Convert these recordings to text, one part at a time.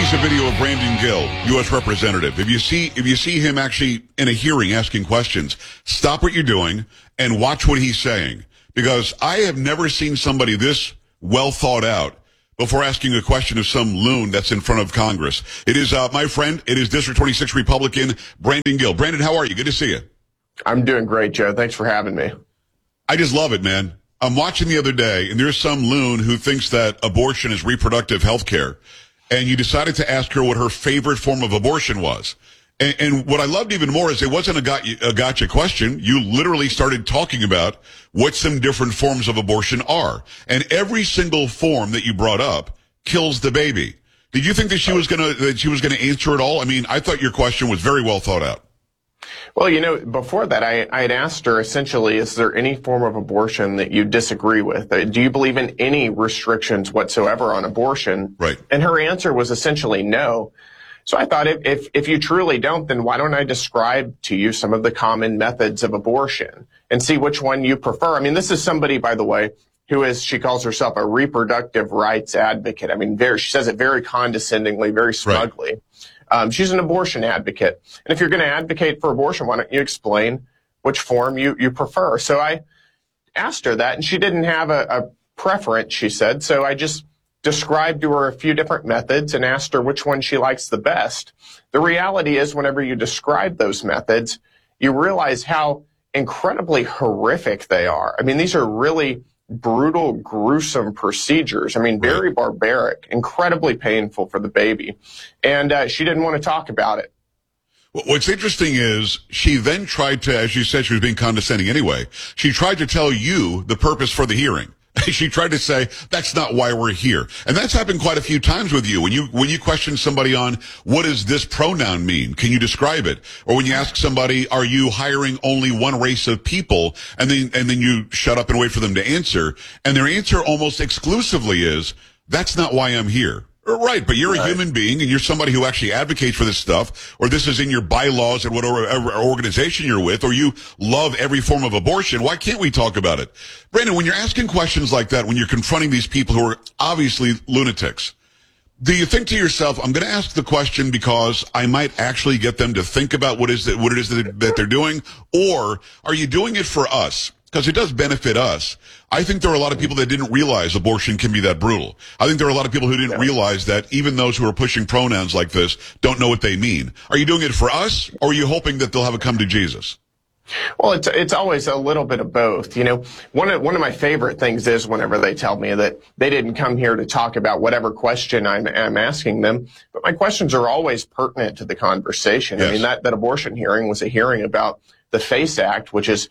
piece of video of Brandon Gill, U.S. Representative. If you see him actually in a hearing asking questions, stop what you're doing and watch what he's saying. Because I have never seen somebody this well thought out before asking a question of some loon that's in front of Congress. It is, my friend, it is District 26 Republican Brandon Gill. Brandon, how are you? Good to see you. I'm doing great, Joe. Thanks for having me. I just love it, man. I'm watching the other day, and there's some loon who thinks that abortion is reproductive health care. And you decided to ask her what her favorite form of abortion was. And what I loved even more is it wasn't a gotcha question. You literally started talking about what some different forms of abortion are. And every single form that you brought up kills the baby. Did you think that she was gonna answer it all? I mean, I thought your question was very well thought out. Well, you know, before that, I had asked her essentially, is there any form of abortion that you disagree with? Do you believe in any restrictions whatsoever on abortion? Right. And her answer was essentially no. So I thought if you truly don't, then why don't I describe to you some of the common methods of abortion and see which one you prefer? I mean, this is somebody, by the way, she calls herself a reproductive rights advocate. I mean, she says it very condescendingly, very smugly. Right. She's an abortion advocate. And if you're going to advocate for abortion, why don't you explain which form you prefer? So I asked her that, and she didn't have a preference, she said. So I just described to her a few different methods and asked her which one she likes the best. The reality is, whenever you describe those methods, you realize how incredibly horrific they are. I mean, these are really brutal, gruesome procedures. I mean, very barbaric, incredibly painful for the baby. And she didn't want to talk about it. What's interesting is she then tried to, as you said, she was being condescending anyway. She tried to tell you the purpose for the hearing. She tried to say, that's not why we're here. And that's happened quite a few times with you. When you question somebody on, what does this pronoun mean? Can you describe it? Or when you ask somebody, are you hiring only one race of people? And then you shut up and wait for them to answer. And their answer almost exclusively is, that's not why I'm here. Right, but you're a human being, and you're somebody who actually advocates for this stuff, or this is in your bylaws at whatever organization you're with, or you love every form of abortion. Why can't we talk about it? Brandon, when you're asking questions like that, when you're confronting these people who are obviously lunatics, do you think to yourself, I'm going to ask the question because I might actually get them to think about what it is that they're doing, or are you doing it for us? Because it does benefit us. I think there are a lot of people that didn't realize abortion can be that brutal. I think there are a lot of people who didn't realize that even those who are pushing pronouns like this don't know what they mean. Are you doing it for us, or are you hoping that they'll have a come to Jesus? Well, it's always a little bit of both. You know, one of my favorite things is whenever they tell me that they didn't come here to talk about whatever question I'm asking them, but my questions are always pertinent to the conversation. Yes. I mean, that abortion hearing was a hearing about the FACE Act, which is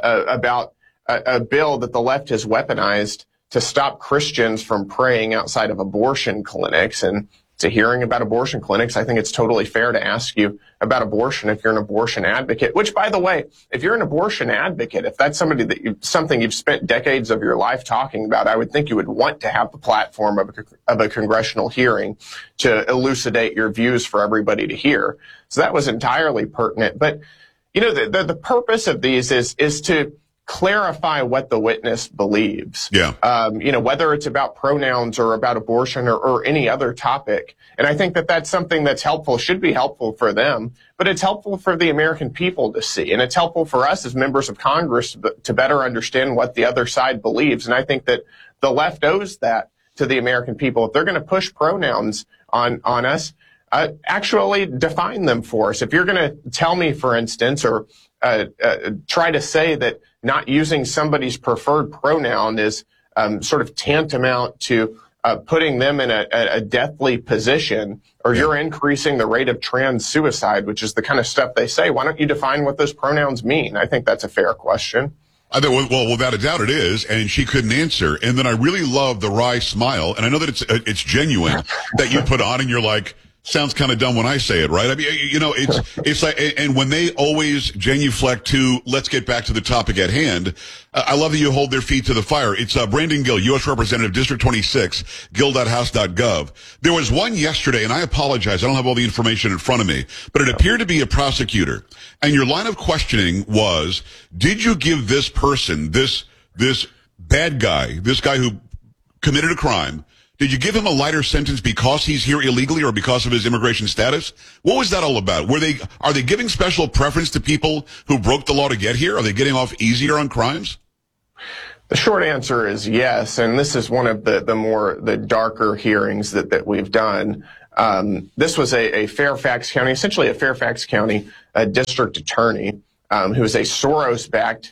about a bill that the left has weaponized to stop Christians from praying outside of abortion clinics. And it's a hearing about abortion clinics. I think it's totally fair to ask you about abortion if you're an abortion advocate, which, by the way, if you're an abortion advocate, if that's something you've spent decades of your life talking about, I would think you would want to have the platform of a congressional hearing to elucidate your views for everybody to hear. So that was entirely pertinent. But, you know, the purpose of these is to clarify what the witness believes. Yeah. You know, whether it's about pronouns or about abortion or any other topic. And I think that that's something that's helpful, should be helpful for them, but it's helpful for the American people to see. And it's helpful for us as members of Congress to better understand what the other side believes. And I think that the left owes that to the American people. If they're going to push pronouns on us, actually define them for us. If you're going to tell me, for instance, or try to say that not using somebody's preferred pronoun is sort of tantamount to putting them in a deathly position, or you're increasing the rate of trans suicide, which is the kind of stuff they say, why don't you define what those pronouns mean? I think that's a fair question. I think, well, without a doubt it is, and she couldn't answer. And then I really love the wry smile, and I know that it's genuine that you put on, and you're like, sounds kind of dumb when I say it, right? I mean, you know, it's like, and when they always genuflect to, let's get back to the topic at hand, I love that you hold their feet to the fire. It's Brandon Gill, U.S. Representative, District 26, gill.house.gov. There was one yesterday, and I apologize, I don't have all the information in front of me, but it appeared to be a prosecutor. And your line of questioning was, did you give this person, this bad guy, this guy who committed a crime, Did you give him a lighter sentence because he's here illegally or because of his immigration status? What was that all about? Are they giving special preference to people who broke the law to get here? Are they getting off easier on crimes? The short answer is yes, and this is one of the darker hearings that we've done. This was a Fairfax County, essentially a Fairfax County district attorney who is a Soros-backed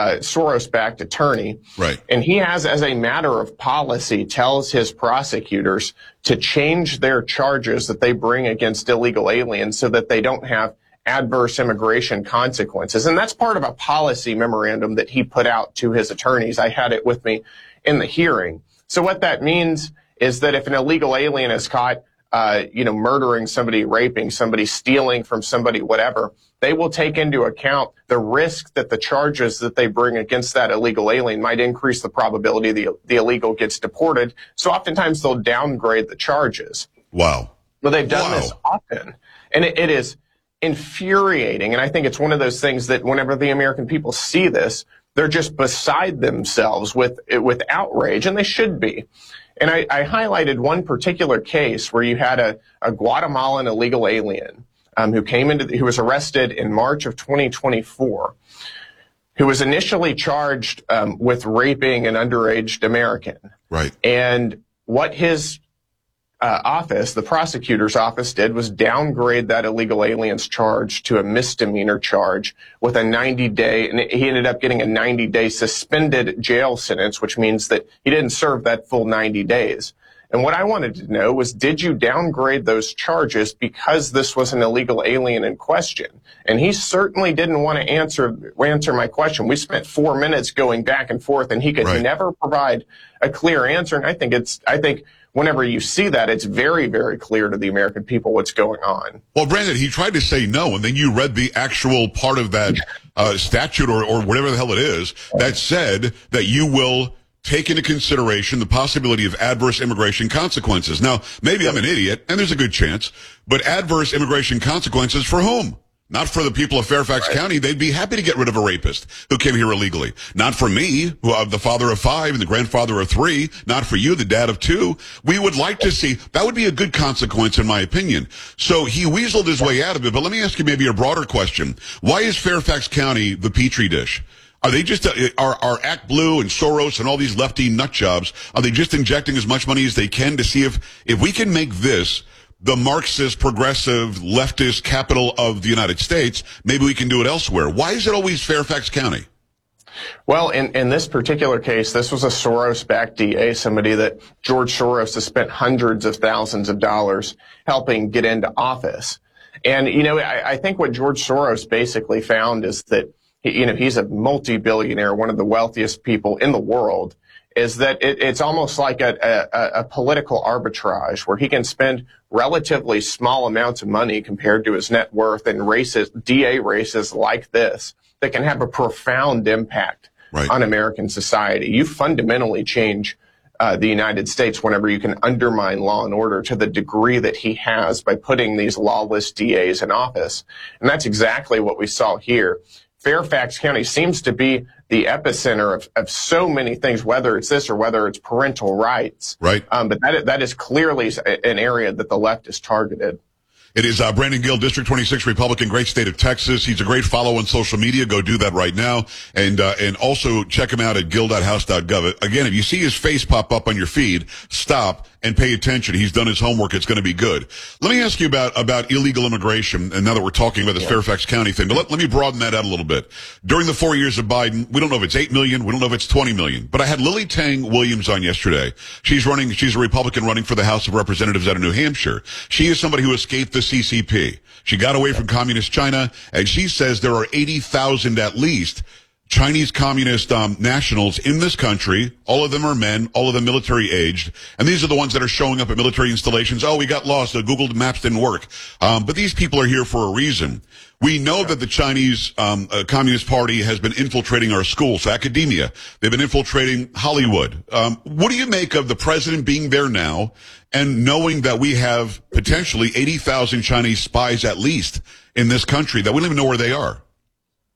attorney. Right. And he has, as a matter of policy, tells his prosecutors to change their charges that they bring against illegal aliens so that they don't have adverse immigration consequences. And that's part of a policy memorandum that he put out to his attorneys. I had it with me in the hearing. So what that means is that if an illegal alien is caught murdering somebody, raping somebody, stealing from somebody, whatever, they will take into account the risk that the charges that they bring against that illegal alien might increase the probability the illegal gets deported. So oftentimes they'll downgrade the charges. Wow. Well, they've done this often. And it is infuriating. And I think it's one of those things that whenever the American people see this, they're just beside themselves with outrage, and they should be. And I highlighted one particular case where you had a Guatemalan illegal alien who was arrested in March of 2024, who was initially charged with raping an underage American. Right. And what his office, the prosecutor's office, did was downgrade that illegal alien's charge to a misdemeanor charge with a 90-day, and he ended up getting a 90-day suspended jail sentence, which means that he didn't serve that full 90 days. And what I wanted to know was, did you downgrade those charges because this was an illegal alien in question? And he certainly didn't want to answer my question. We spent 4 minutes going back and forth, and he could never provide a clear answer. And I think whenever you see that, it's very, very clear to the American people what's going on. Well, Brandon, he tried to say no, and then you read the actual part of that statute or whatever the hell it is that said that you will take into consideration the possibility of adverse immigration consequences. Now, maybe I'm an idiot, and there's a good chance, but adverse immigration consequences for whom? Not for the people of Fairfax County. They'd be happy to get rid of a rapist who came here illegally. Not for me, who I'm the father of 5 and the grandfather of 3. Not for you, the dad of 2. We would like to see, that would be a good consequence in my opinion. So he weaseled his way out of it, but let me ask you maybe a broader question. Why is Fairfax County the petri dish? Are they just, are Act Blue and Soros and all these lefty nut jobs, are they just injecting as much money as they can to see if we can make this the Marxist, progressive, leftist capital of the United States, maybe we can do it elsewhere? Why is it always Fairfax County? Well, in this particular case, this was a Soros-backed DA, somebody that George Soros has spent hundreds of thousands of dollars helping get into office. And, I think what George Soros basically found is that, he's a multi-billionaire, one of the wealthiest people in the world, is that it's almost like a political arbitrage where he can spend relatively small amounts of money compared to his net worth in DA races like this that can have a profound impact on American society. You fundamentally change the United States whenever you can undermine law and order to the degree that he has by putting these lawless DAs in office. And that's exactly what we saw here. Fairfax County seems to be the epicenter of so many things, whether it's this or whether it's parental rights. Right. But that is clearly an area that the left is targeted. It is Brandon Gill, District 26 Republican, great state of Texas. He's a great follow on social media. Go do that right now. And also check him out at gill.house.gov. Again, if you see his face pop up on your feed, stop and pay attention. He's done his homework. It's going to be good. Let me ask you about illegal immigration. And now that we're talking about this Fairfax County thing, but let me broaden that out a little bit. During the 4 years of Biden, we don't know if it's 8 million. We don't know if it's 20 million, but I had Lily Tang Williams on yesterday. She's a Republican running for the House of Representatives out of New Hampshire. She is somebody who escaped the CCP. She got away from communist China, and she says there are 80,000 at least Chinese communist nationals in this country. All of them are men, all of them military aged, and these are the ones that are showing up at military installations. Oh, we got lost. Google Maps didn't work. But these people are here for a reason. We know that the Chinese Communist Party has been infiltrating our schools, academia. They've been infiltrating Hollywood. What do you make of the president being there now and knowing that we have potentially 80,000 Chinese spies at least in this country that we don't even know where they are?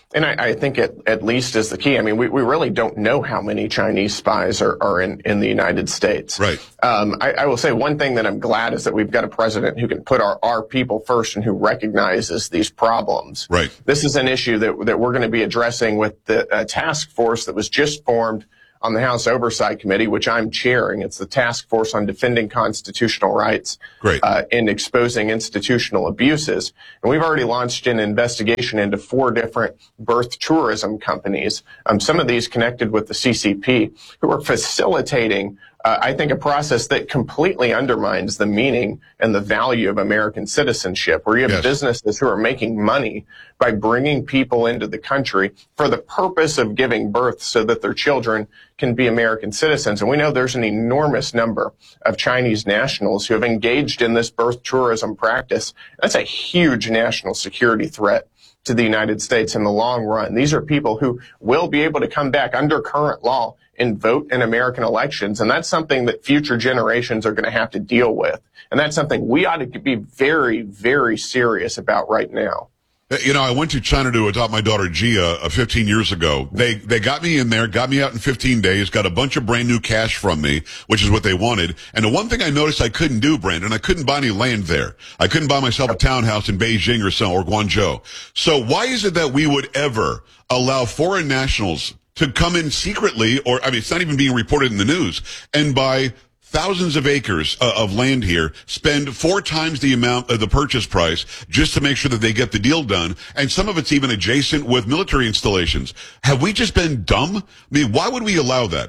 And I think at least is the key. I mean, we really don't know how many Chinese spies are in the United States. Right. I will say one thing that I'm glad is that we've got a president who can put our people first and who recognizes these problems. Right. This is an issue that we're going to be addressing with the task force that was just formed on the House Oversight Committee, which I'm chairing. It's the Task Force on Defending Constitutional Rights and Exposing Institutional Abuses. And we've already launched an investigation into 4 different birth tourism companies, some of these connected with the CCP, who are facilitating I think a process that completely undermines the meaning and the value of American citizenship, where you have businesses who are making money by bringing people into the country for the purpose of giving birth so that their children can be American citizens. And we know there's an enormous number of Chinese nationals who have engaged in this birth tourism practice. That's a huge national security threat to the United States in the long run. These are people who will be able to come back under current law and vote in American elections. And that's something that future generations are going to have to deal with. And that's something we ought to be very, very serious about right now. You know, I went to China to adopt my daughter Gia 15 years ago. They got me in there, got me out in 15 days, got a bunch of brand new cash from me, which is what they wanted. And the one thing I noticed I couldn't do, Brandon, I couldn't buy any land there. I couldn't buy myself a townhouse in Beijing or Guangzhou. So why is it that we would ever allow foreign nationals to come in secretly, or, I mean, it's not even being reported in the news, and buy thousands of acres of land here, spend 4 times the amount of the purchase price just to make sure that they get the deal done. And some of it's even adjacent with military installations. Have we just been dumb? I mean, why would we allow that?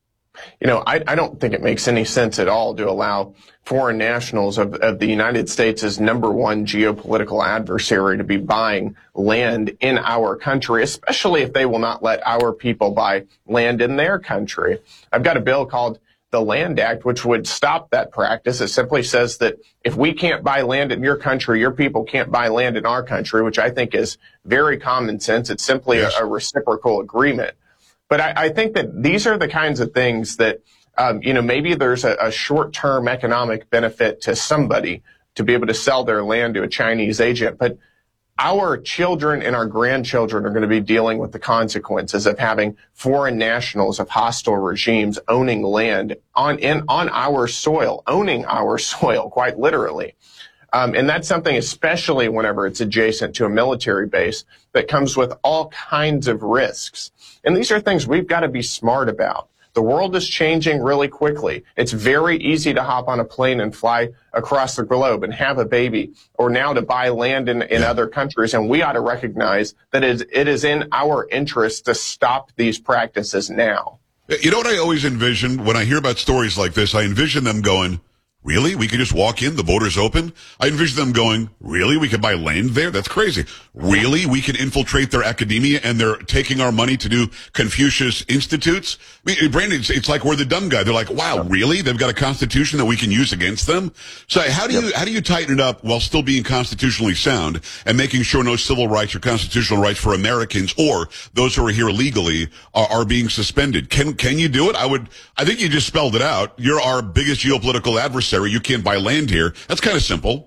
You know, I don't think it makes any sense at all to allow foreign nationals of the United States' #1 geopolitical adversary to be buying land in our country, especially if they will not let our people buy land in their country. I've got a bill called the Land Act, which would stop that practice. It simply says that if we can't buy land in your country, your people can't buy land in our country, which I think is very common sense. It's simply a reciprocal agreement. But I think that these are the kinds of things that, you know, maybe there's a short-term economic benefit to somebody to be able to sell their land to a Chinese agent. But our children and our grandchildren are going to be dealing with the consequences of having foreign nationals of hostile regimes owning land on our soil, owning our soil, quite literally. And that's something, especially whenever it's adjacent to a military base, that comes with all kinds of risks. And these are things we've got to be smart about. The world is changing really quickly. It's very easy to hop on a plane and fly across the globe and have a baby, or now to buy land in other countries. And we ought to recognize that it is in our interest to stop these practices now. You know what I always envision when I hear about stories like this? I envision them going, really? We could just walk in, the border's open? I envision them going, really? We could buy land there? That's crazy. Really? We can infiltrate their academia and they're taking our money to do Confucius Institutes? I mean, Brandon, it's like we're the dumb guy. They're like, wow, really? They've got a constitution that we can use against them? So how do you tighten it up while still being constitutionally sound and making sure no civil rights or constitutional rights for Americans or those who are here illegally are being suspended? Can you do it? I think you just spelled it out. You're our biggest geopolitical adversary. You can't buy land here. That's kind of simple.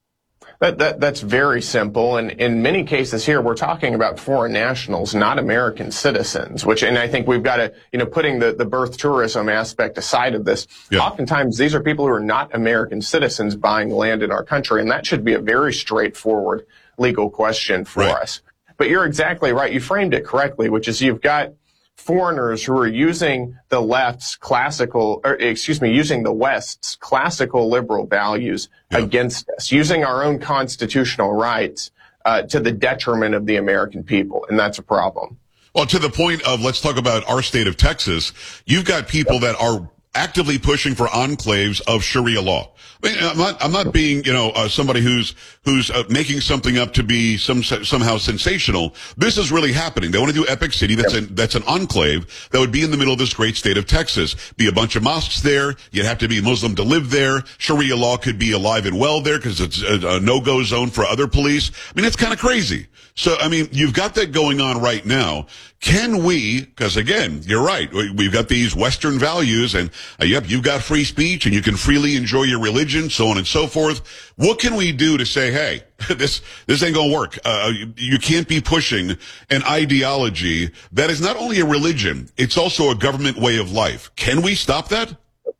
That's very simple. And in many cases here, we're talking about foreign nationals, not American citizens, and I think we've got to, you know, putting the birth tourism aspect aside of this, oftentimes these are people who are not American citizens buying land in our country. And that should be a very straightforward legal question for us. But you're exactly right. You framed it correctly, which is you've got foreigners who are using the West's classical liberal values against us, using our own constitutional rights to the detriment of the American people, and that's a problem. Well, to the point of, let's talk about our state of Texas, you've got people that are actively pushing for enclaves of Sharia law. I mean, I'm not being, you know, somebody who's making something up to be somehow sensational. This is really happening. They want to do Epic City. That's an enclave that would be in the middle of this great state of Texas. Be a bunch of mosques there. You'd have to be Muslim to live there. Sharia law could be alive and well there because it's a no-go zone for other police. I mean, it's kind of crazy. So, I mean, you've got that going on right now. Can we, because again, you're right, we've got these Western values and, yep, you've got free speech and you can freely enjoy your religion, so on and so forth. What can we do to say, hey, this ain't gonna work? You can't be pushing an ideology that is not only a religion, it's also a government way of life. Can we stop that?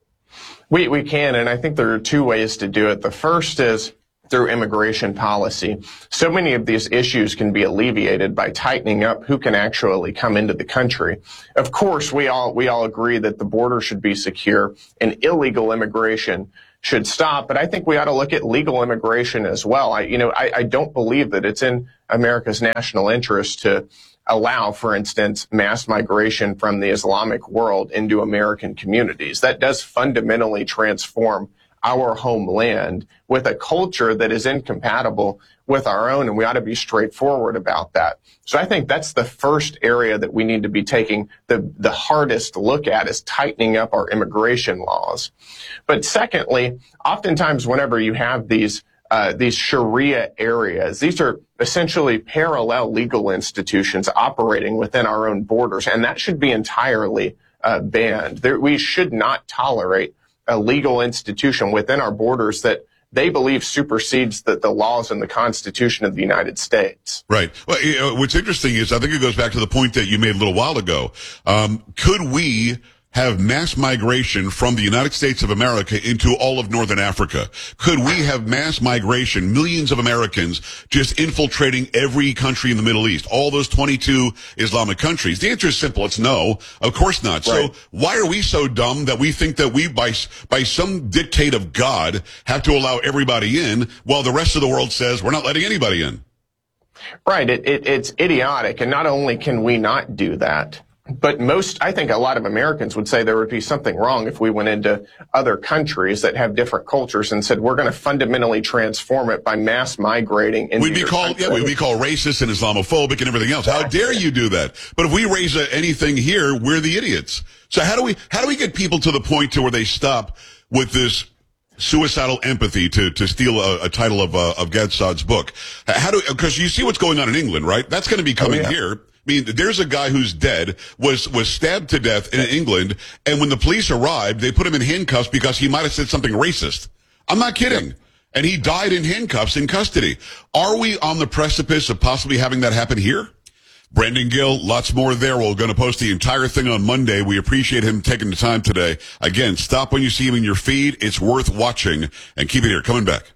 We can, and I think there are two ways to do it. The first is through immigration policy. So many of these issues can be alleviated by tightening up who can actually come into the country. Of course, we all agree that the border should be secure and illegal immigration should stop, but I think we ought to look at legal immigration as well. I don't believe that it's in America's national interest to allow, for instance, mass migration from the Islamic world into American communities. That does fundamentally transform our homeland with a culture that is incompatible with our own, and we ought to be straightforward about that. So I think that's the first area that we need to be taking the hardest look at, is tightening up our immigration laws. But secondly, oftentimes whenever you have these Sharia areas, these are essentially parallel legal institutions operating within our own borders, and that should be entirely banned. We should not tolerate a legal institution within our borders that they believe supersedes the laws and the Constitution of the United States. Right. Well, what's interesting is I think it goes back to the point that you made a little while ago. Could we have mass migration from the United States of America into all of Northern Africa? Could we have mass migration, millions of Americans just infiltrating every country in the Middle East, all those 22 Islamic countries? The answer is simple. It's no. Of course not. Right. So why are we so dumb that we think that we, by some dictate of God, have to allow everybody in while the rest of the world says we're not letting anybody in? Right. It's idiotic. And not only can we not do that, but I think a lot of Americans would say there would be something wrong if we went into other countries that have different cultures and said, we're going to fundamentally transform it by mass migrating into we'd be called racist and Islamophobic and everything else. How dare you do that? But if we raise anything here, we're the idiots. So how do we get people to the point to where they stop with this suicidal empathy, to steal a title of Gad Saad's book? Because you see what's going on in England, right? That's going to be coming here. I mean, there's a guy who's dead, was stabbed to death in England, and when the police arrived, they put him in handcuffs because he might have said something racist. I'm not kidding. Yep. And he died in handcuffs in custody. Are we on the precipice of possibly having that happen here? Brandon Gill, lots more there. We're going to post the entire thing on Monday. We appreciate him taking the time today. Again, stop when you see him in your feed. It's worth watching. And keep it here. Coming back.